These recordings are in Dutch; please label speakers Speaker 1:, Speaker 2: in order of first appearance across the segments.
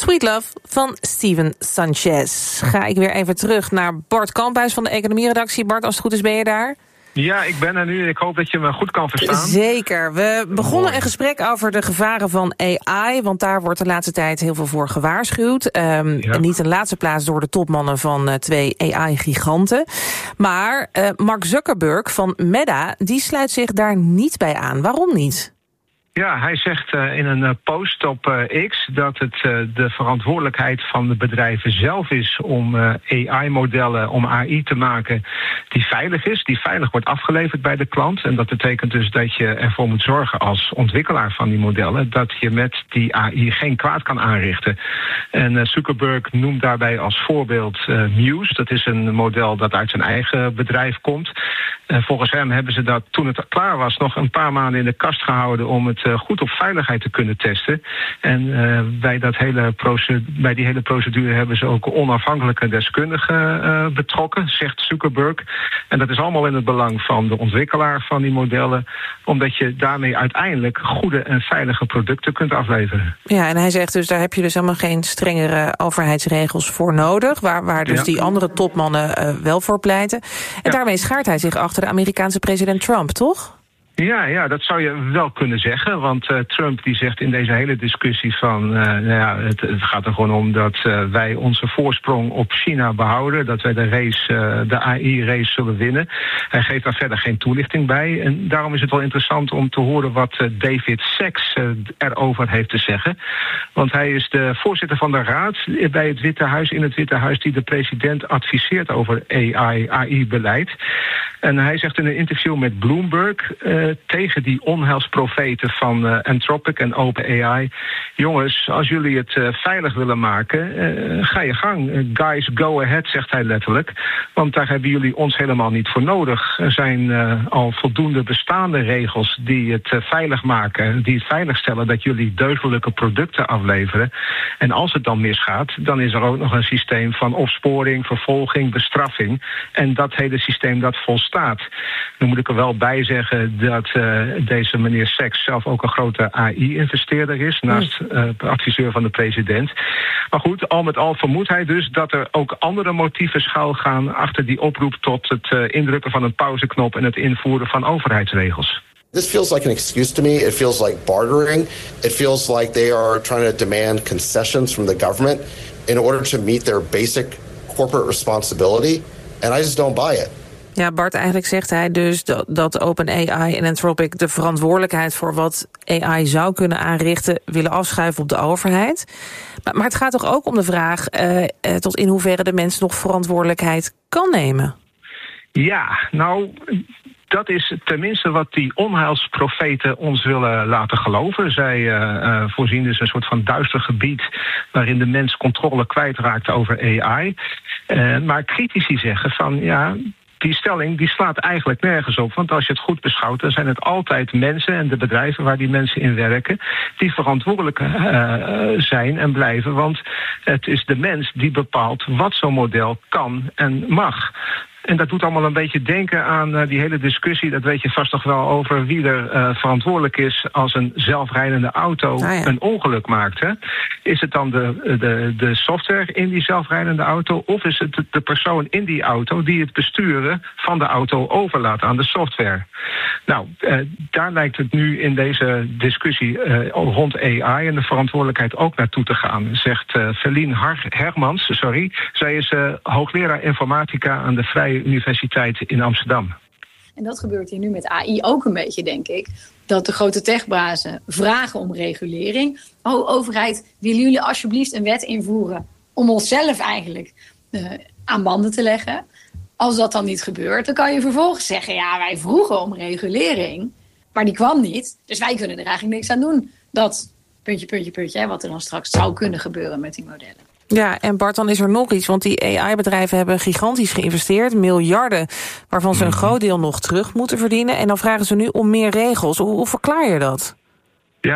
Speaker 1: Sweet Love van Steven Sanchez. Ga ik weer even terug naar Bart Kamphuis van de economieredactie. Bart, als het goed is, ben je daar?
Speaker 2: Ja, ik ben er nu. Ik hoop dat je me goed kan verstaan.
Speaker 1: Zeker. We begonnen een gesprek over de gevaren van AI, want daar wordt de laatste tijd heel veel voor gewaarschuwd. En niet in de laatste plaats door de topmannen van 2 AI-giganten. Maar Mark Zuckerberg van Meta, die sluit zich daar niet bij aan. Waarom niet?
Speaker 2: Ja, hij zegt in een post op X dat het de verantwoordelijkheid van de bedrijven zelf is om AI-modellen, om AI te maken die veilig is, die veilig wordt afgeleverd bij de klant. En dat betekent dus dat je ervoor moet zorgen als ontwikkelaar van die modellen dat je met die AI geen kwaad kan aanrichten. En Zuckerberg noemt daarbij als voorbeeld Muse. Dat is een model dat uit zijn eigen bedrijf komt. Volgens hem hebben ze dat toen het klaar was nog een paar maanden in de kast gehouden om het goed op veiligheid te kunnen testen. En bij die hele procedure hebben ze ook onafhankelijke deskundigen betrokken, zegt Zuckerberg. En dat is allemaal in het belang van de ontwikkelaar van die modellen, omdat je daarmee uiteindelijk goede en veilige producten kunt afleveren.
Speaker 1: Ja, en hij zegt dus, daar heb je dus helemaal geen strengere overheidsregels voor nodig, waar dus die andere topmannen wel voor pleiten. En daarmee schaart hij zich achter de Amerikaanse president Trump, toch?
Speaker 2: Ja, dat zou je wel kunnen zeggen. Want Trump die zegt in deze hele discussie van het gaat er gewoon om dat wij onze voorsprong op China behouden. Dat wij de AI-race zullen winnen. Hij geeft daar verder geen toelichting bij. En daarom is het wel interessant om te horen wat David Sacks erover heeft te zeggen. Want hij is de voorzitter van de raad bij het Witte Huis, in het Witte Huis, die de president adviseert over AI-beleid. En hij zegt in een interview met Bloomberg tegen die onheilsprofeten van Anthropic en OpenAI: jongens, als jullie het veilig willen maken, ga je gang. Guys, go ahead, zegt hij letterlijk. Want daar hebben jullie ons helemaal niet voor nodig. Er zijn al voldoende bestaande regels die het veilig maken, die het veilig stellen dat jullie deugdelijke producten afleveren. En als het dan misgaat, dan is er ook nog een systeem van opsporing, vervolging, bestraffing. En dat hele systeem dat volstaat. Dan moet ik er wel bij zeggen dat deze meneer Sacks zelf ook een grote AI-investeerder is, naast adviseur van de president. Maar goed, al met al vermoedt hij dus dat er ook andere motieven schuilgaan achter die oproep tot het indrukken van een pauzeknop en het invoeren van overheidsregels.
Speaker 3: This feels like an excuse to me. It feels like bartering. It feels like they are trying to demand concessions from the government in order to meet their basic corporate responsibility. And I just don't buy it.
Speaker 1: Ja, Bart, eigenlijk zegt hij dus dat OpenAI en Anthropic de verantwoordelijkheid voor wat AI zou kunnen aanrichten willen afschuiven op de overheid. Maar het gaat toch ook om de vraag tot in hoeverre de mens nog verantwoordelijkheid kan nemen?
Speaker 2: Ja, nou, dat is tenminste wat die onheilsprofeten ons willen laten geloven. Zij voorzien dus een soort van duister gebied waarin de mens controle kwijtraakt over AI. Maar critici zeggen van ja, die stelling die slaat eigenlijk nergens op. Want als je het goed beschouwt, dan zijn het altijd mensen en de bedrijven waar die mensen in werken die verantwoordelijk zijn en blijven. Want het is de mens die bepaalt wat zo'n model kan en mag. En dat doet allemaal een beetje denken aan die hele discussie, dat weet je vast nog wel, over wie er verantwoordelijk is als een zelfrijdende auto een ongeluk maakt. Hè? Is het dan de software in die zelfrijdende auto, of is het de persoon in die auto die het besturen van de auto overlaat aan de software? Nou, daar lijkt het nu in deze discussie rond AI en de verantwoordelijkheid ook naartoe te gaan, zegt Feline Hermans. Zij is hoogleraar informatica aan de Vrije Universiteit in Amsterdam.
Speaker 4: En dat gebeurt hier nu met AI ook een beetje, denk ik. Dat de grote techbazen vragen om regulering. Oh, overheid, willen jullie alsjeblieft een wet invoeren om onszelf eigenlijk aan banden te leggen? Als dat dan niet gebeurt, dan kan je vervolgens zeggen, ja, wij vroegen om regulering, maar die kwam niet. Dus wij kunnen er eigenlijk niks aan doen. Dat puntje, wat er dan straks zou kunnen gebeuren met die modellen.
Speaker 1: Ja, en Bart, dan is er nog iets, want die AI-bedrijven hebben gigantisch geïnvesteerd, miljarden, waarvan ze een groot deel nog terug moeten verdienen. En dan vragen ze nu om meer regels. Hoe verklaar je dat?
Speaker 2: Ja,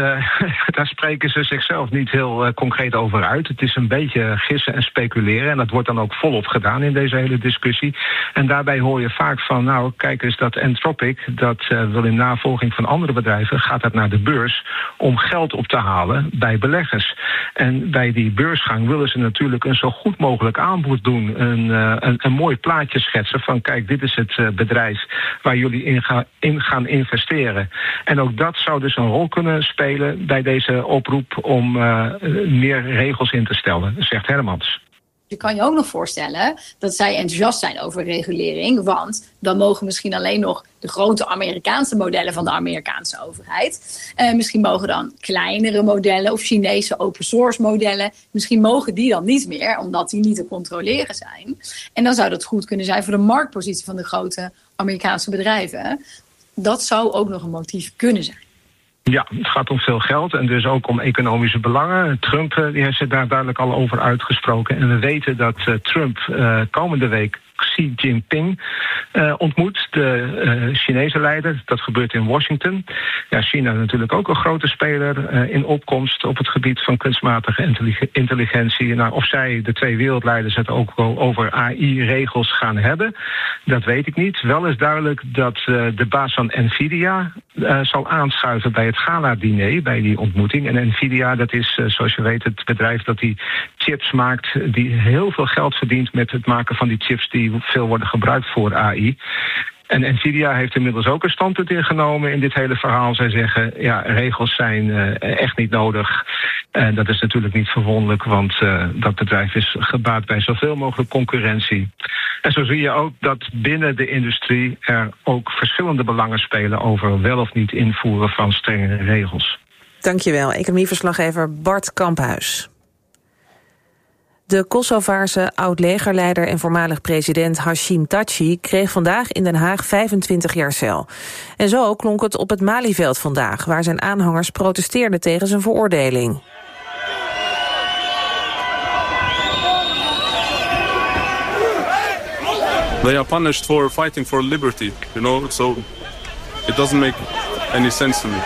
Speaker 2: daar spreken ze zichzelf niet heel concreet over uit. Het is een beetje gissen en speculeren. En dat wordt dan ook volop gedaan in deze hele discussie. En daarbij hoor je vaak van, nou, kijk eens, dat Anthropic, dat wil in navolging van andere bedrijven, gaat dat naar de beurs om geld op te halen bij beleggers. En bij die beursgang willen ze natuurlijk een zo goed mogelijk aanbod doen. Een mooi plaatje schetsen van, kijk, dit is het bedrijf waar jullie in gaan investeren. En ook dat zou dus een rol kunnen spelen bij deze oproep om meer regels in te stellen, zegt Hermans.
Speaker 4: Je kan je ook nog voorstellen dat zij enthousiast zijn over regulering, want dan mogen misschien alleen nog de grote Amerikaanse modellen van de Amerikaanse overheid. Misschien mogen dan kleinere modellen of Chinese open source modellen, misschien mogen die dan niet meer, omdat die niet te controleren zijn. En dan zou dat goed kunnen zijn voor de marktpositie van de grote Amerikaanse bedrijven. Dat zou ook nog een motief kunnen zijn.
Speaker 2: Ja, het gaat om veel geld en dus ook om economische belangen. Trump die heeft zich daar duidelijk al over uitgesproken. En we weten dat Trump komende week Xi Jinping ontmoet, de Chinese leider. Dat gebeurt in Washington. Ja, China is natuurlijk ook een grote speler in opkomst op het gebied van kunstmatige intelligentie. Nou, of zij, de twee wereldleiders, het ook over AI-regels gaan hebben, dat weet ik niet. Wel is duidelijk dat de baas van Nvidia zal aanschuiven bij het gala-diner, bij die ontmoeting. En Nvidia, dat is, zoals je weet, het bedrijf dat die chips maakt, die heel veel geld verdient met het maken van die chips die veel worden gebruikt voor AI. En Nvidia heeft inmiddels ook een standpunt ingenomen in dit hele verhaal. Zij zeggen, ja, regels zijn echt niet nodig. En dat is natuurlijk niet verwonderlijk, want dat bedrijf is gebaat bij zoveel mogelijk concurrentie. En zo zie je ook dat binnen de industrie er ook verschillende belangen spelen over wel of niet invoeren van strengere regels.
Speaker 1: Dankjewel, economieverslaggever Bart Kamphuis. De Kosovaarse oud-legerleider en voormalig president Hashim Thaçi kreeg vandaag in Den Haag 25 jaar cel. En zo klonk het op het Malieveld vandaag, waar zijn aanhangers protesteerden tegen zijn veroordeling.
Speaker 5: They are punished for fighting for liberty, you know, so it doesn't make any sense to me.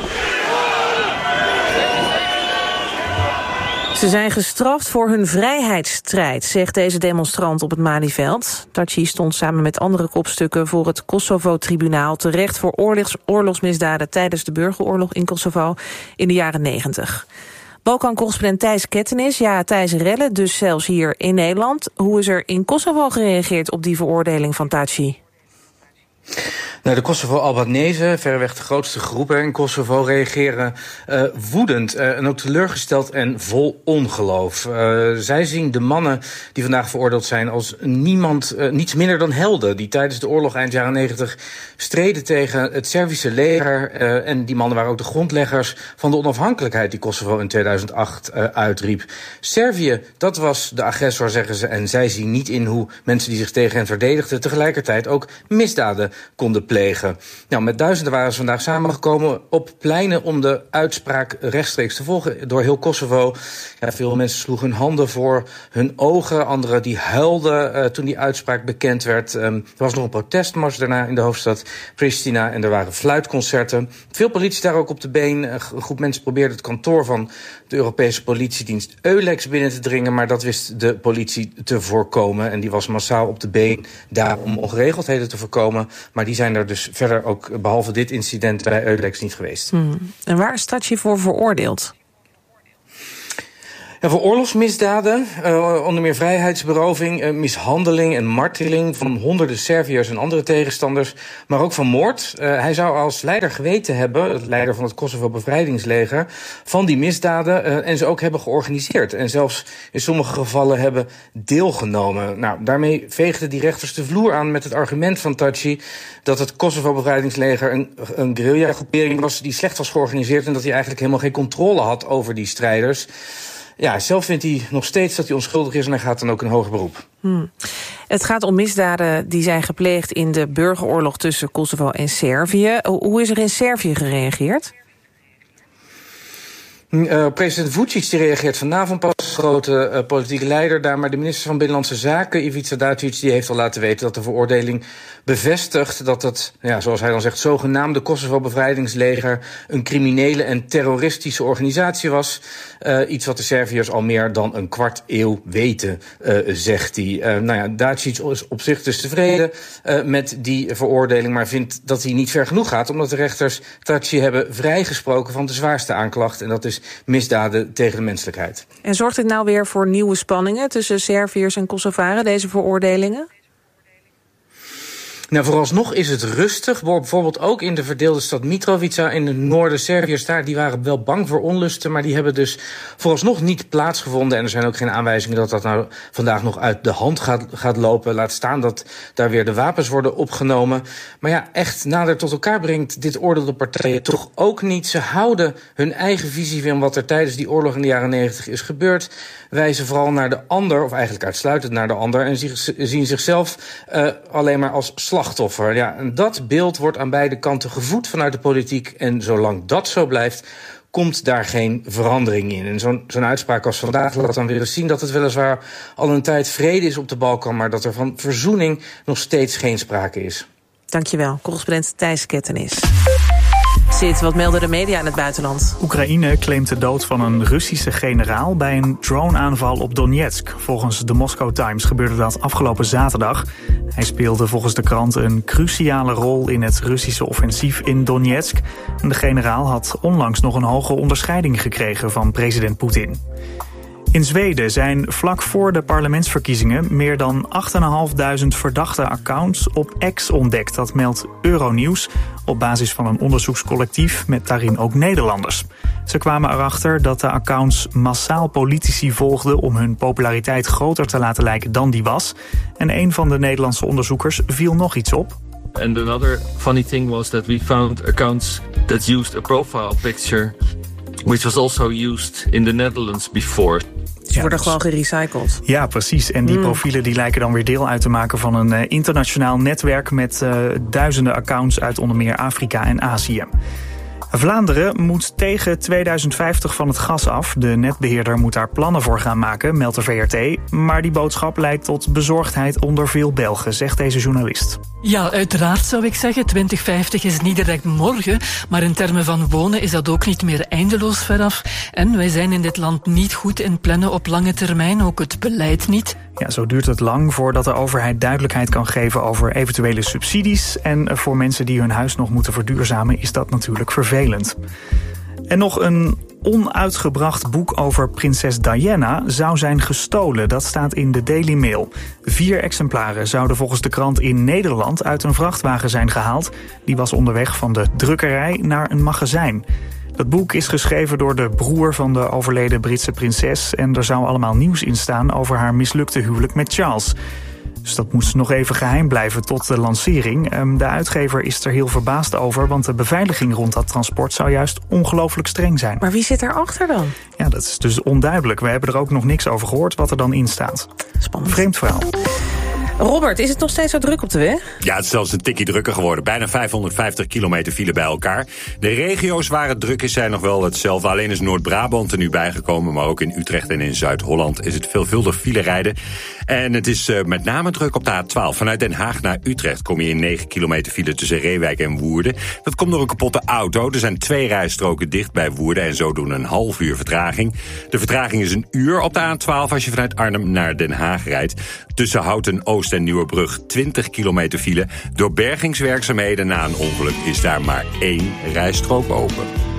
Speaker 1: Ze zijn gestraft voor hun vrijheidsstrijd, zegt deze demonstrant op het Malieveld. Thaçi stond samen met andere kopstukken voor het Kosovo-tribunaal terecht voor oorlogsmisdaden tijdens de burgeroorlog in Kosovo in de jaren 90. Balkan-correspondent Thijs Kettenis. Ja, Thijs, rellen dus zelfs hier in Nederland. Hoe is er in Kosovo gereageerd op die veroordeling van Thaçi?
Speaker 6: Nou, de Kosovo-Albanese, verreweg de grootste groep in Kosovo, reageren woedend en ook teleurgesteld en vol ongeloof. Zij zien de mannen die vandaag veroordeeld zijn als niets minder dan helden, die tijdens de oorlog eind jaren 90 streden tegen het Servische leger. En die mannen waren ook de grondleggers van de onafhankelijkheid die Kosovo in 2008 uitriep. Servië, dat was de agressor, zeggen ze, en zij zien niet in hoe mensen die zich tegen hen verdedigden tegelijkertijd ook misdaden konden plegen. Nou, met duizenden waren ze vandaag samengekomen op pleinen om de uitspraak rechtstreeks te volgen door heel Kosovo. Ja, veel mensen sloegen hun handen voor hun ogen, anderen die huilden toen die uitspraak bekend werd. Er was nog een protestmars daarna in de hoofdstad Pristina en er waren fluitconcerten. Veel politie daar ook op de been. Een groep mensen probeerde het kantoor van de Europese politiedienst EULEX binnen te dringen, maar dat wist de politie te voorkomen en die was massaal op de been daar om ongeregeldheden te voorkomen. Maar die zijn er dus verder ook, behalve dit incident, bij EULEX niet geweest.
Speaker 1: En waar is Thaçi voor veroordeeld?
Speaker 6: Ja, voor oorlogsmisdaden, onder meer vrijheidsberoving, mishandeling en marteling van honderden Serviërs en andere tegenstanders, maar ook van moord. Hij zou als leider geweten hebben, leider van het Kosovo-bevrijdingsleger, van die misdaden en ze ook hebben georganiseerd. En zelfs in sommige gevallen hebben deelgenomen. Nou, daarmee veegden die rechters de vloer aan met het argument van Thaçi dat het Kosovo-bevrijdingsleger een guerrilla-groepering was die slecht was georganiseerd en dat hij eigenlijk helemaal geen controle had over die strijders. Ja, zelf vindt hij nog steeds dat hij onschuldig is en hij gaat dan ook een hoger beroep.
Speaker 1: Het gaat om misdaden die zijn gepleegd in de burgeroorlog tussen Kosovo en Servië. Hoe is er in Servië gereageerd?
Speaker 6: President Vučić die reageert vanavond pas, grote politieke leider daar. Maar de minister van Binnenlandse Zaken, Ivica Dačić, die heeft al laten weten dat de veroordeling bevestigt dat het, zoals hij dan zegt, zogenaamde Kosovo-bevrijdingsleger een criminele en terroristische organisatie was. Iets wat de Serviërs al meer dan een kwart eeuw weten, zegt hij. Dačić is op zich dus tevreden met die veroordeling, maar vindt dat hij niet ver genoeg gaat, omdat de rechters Thaçi hebben vrijgesproken van de zwaarste aanklacht, en dat is misdaden tegen de menselijkheid.
Speaker 1: En zorgt dit nou weer voor nieuwe spanningen tussen Serviërs en Kosovaren, deze veroordelingen?
Speaker 6: Nou, vooralsnog is het rustig. Bijvoorbeeld ook in de verdeelde stad Mitrovica in het noorden. Serviërs daar, die waren wel bang voor onlusten, maar die hebben dus vooralsnog niet plaatsgevonden. En er zijn ook geen aanwijzingen dat dat nou vandaag nog uit de hand gaat lopen. Laat staan dat daar weer de wapens worden opgenomen. Maar ja, echt nader tot elkaar brengt dit oordeel de partijen toch ook niet. Ze houden hun eigen visie van wat er tijdens die oorlog in de jaren 90 is gebeurd. Wijzen vooral naar de ander, of eigenlijk uitsluitend naar de ander, en zien zichzelf alleen maar als slachtoffer. Ja, en dat beeld wordt aan beide kanten gevoed vanuit de politiek. En zolang dat zo blijft, komt daar geen verandering in. En zo'n uitspraak als vandaag laat dan weer eens zien dat het weliswaar al een tijd vrede is op de Balkan, maar dat er van verzoening nog steeds geen sprake is.
Speaker 1: Dankjewel, correspondent Thijs Kettenis. Wat melden de media in het buitenland?
Speaker 7: Oekraïne claimt de dood van een Russische generaal bij een drone-aanval op Donetsk. Volgens de Moscow Times gebeurde dat afgelopen zaterdag. Hij speelde volgens de krant een cruciale rol in het Russische offensief in Donetsk. En de generaal had onlangs nog een hoge onderscheiding gekregen van president Poetin. In Zweden zijn vlak voor de parlementsverkiezingen meer dan 8.500 verdachte accounts op X ontdekt. Dat meldt Euronews op basis van een onderzoekscollectief met daarin ook Nederlanders. Ze kwamen erachter dat de accounts massaal politici volgden om hun populariteit groter te laten lijken dan die was. En een van de Nederlandse onderzoekers viel nog iets op.
Speaker 8: And another funny thing was that we found accounts that used a profile picture which was also used in the Netherlands before.
Speaker 1: Ze worden gewoon gerecycled.
Speaker 7: Ja, precies. En die profielen die lijken dan weer deel uit te maken van een internationaal netwerk met duizenden accounts uit onder meer Afrika en Azië. Vlaanderen moet tegen 2050 van het gas af. De netbeheerder moet daar plannen voor gaan maken, meldt de VRT. Maar die boodschap leidt tot bezorgdheid onder veel Belgen, zegt deze journalist.
Speaker 9: Ja, uiteraard zou ik zeggen. 2050 is niet direct morgen, maar in termen van wonen is dat ook niet meer eindeloos veraf. En wij zijn in dit land niet goed in plannen op lange termijn, ook het beleid niet.
Speaker 7: Ja, zo duurt het lang voordat de overheid duidelijkheid kan geven over eventuele subsidies. En voor mensen die hun huis nog moeten verduurzamen is dat natuurlijk vervelend. En nog een onuitgebracht boek over prinses Diana zou zijn gestolen. Dat staat in de Daily Mail. 4 exemplaren zouden volgens de krant in Nederland uit een vrachtwagen zijn gehaald. Die was onderweg van de drukkerij naar een magazijn. Dat boek is geschreven door de broer van de overleden Britse prinses. En er zou allemaal nieuws in staan over haar mislukte huwelijk met Charles. Dus dat moest nog even geheim blijven tot de lancering. De uitgever is er heel verbaasd over, want de beveiliging rond dat transport zou juist ongelooflijk streng zijn.
Speaker 1: Maar wie zit daarachter dan?
Speaker 7: Ja, dat is dus onduidelijk. We hebben er ook nog niks over gehoord wat er dan in staat.
Speaker 1: Spannend.
Speaker 7: Vreemd verhaal.
Speaker 1: Robert, is het nog steeds zo druk op de weg?
Speaker 10: Ja, het is zelfs een tikkie drukker geworden. Bijna 550 kilometer file bij elkaar. De regio's waar het druk is zijn nog wel hetzelfde. Alleen is Noord-Brabant er nu bijgekomen. Maar ook in Utrecht en in Zuid-Holland is het veelvuldig file rijden. En het is met name druk op de A12. Vanuit Den Haag naar Utrecht kom je in 9 kilometer file tussen Reewijk en Woerden. Dat komt door een kapotte auto. Er zijn 2 rijstroken dicht bij Woerden en zo doen een half uur vertraging. De vertraging is een uur op de A12 als je vanuit Arnhem naar Den Haag rijdt. Tussen Houten Oost en Nieuwerbrug 20 kilometer file. Door bergingswerkzaamheden na een ongeluk is daar maar 1 rijstrook open.